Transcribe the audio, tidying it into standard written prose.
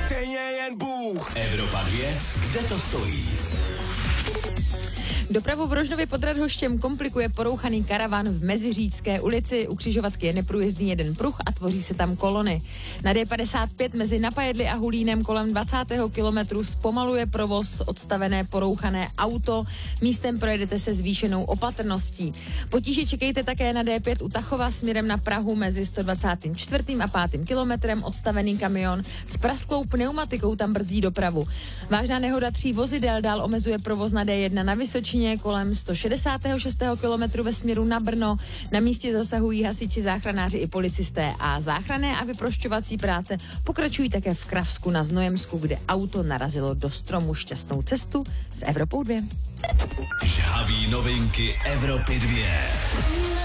stejně jen Bůh. Evropa 2, kde to stojí? Dopravu v Rožnově pod Radhoštěm komplikuje porouchaný karavan v Meziříčské ulici. U křižovatky je neprůjezdný jeden pruh a tvoří se tam kolony. Na D55 mezi Napajedli a Hulínem kolem 20. kilometru zpomaluje provoz odstavené porouchané auto. Místem projedete se zvýšenou opatrností. Potíže čekejte také na D5 u Tachova směrem na Prahu mezi 124. a 5. kilometrem. Odstavený kamion s prasklou pneumatikou tam brzdí dopravu. Vážná nehoda 3 vozidel dál omezuje provoz na D1 na Vysočině kolem 166. kilometru ve směru na Brno. Na místě zasahují hasiči, záchranáři i policisté a záchranné a vyprošťovací práce pokračují také v Kravsku na Znojemsku, kde auto narazilo do stromu. Šťastnou cestu s Evropou 2. Žhaví novinky Evropy 2.